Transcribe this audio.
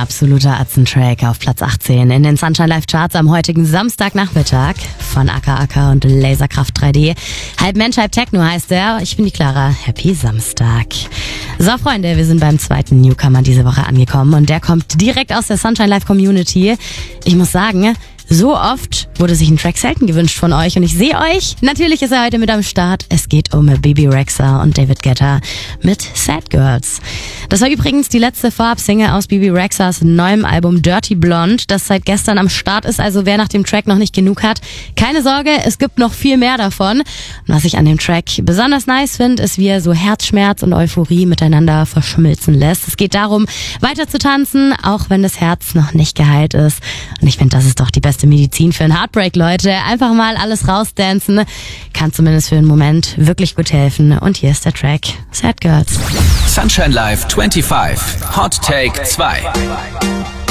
absoluter Atzentrack auf Platz 18 in den Sunshine Live Charts am heutigen Samstagnachmittag von Aka Aka und Laserkraft 3D. Halb Mensch, halb Techno heißt er. Ich bin die Clara. Happy Samstag. So, Freunde, wir sind beim zweiten Newcomer diese Woche angekommen und der kommt direkt aus der Sunshine Live Community. Ich muss sagen, so oft wurde sich ein Track selten gewünscht von euch und ich sehe euch. Natürlich ist er heute mit am Start. Es geht um Bebe Rexha und David Guetta mit Sad Girls. Das war übrigens die letzte Vorab-Single aus Bebe Rexhas neuem Album Dirty Blonde, das seit gestern am Start ist. Also wer nach dem Track noch nicht genug hat, keine Sorge, es gibt noch viel mehr davon. Und was ich an dem Track besonders nice finde, ist, wie er so Herzschmerz und Euphorie miteinander verschmilzen lässt. Es geht darum, weiter zu tanzen, auch wenn das Herz noch nicht geheilt ist. Und ich finde, das ist doch die beste Medizin für einen Heartbreak, Leute. Einfach mal alles rausdancen. Kann zumindest für einen Moment wirklich gut helfen. Und hier ist der Track Sad Girls. Sunshine Live 25 Hot Take 2.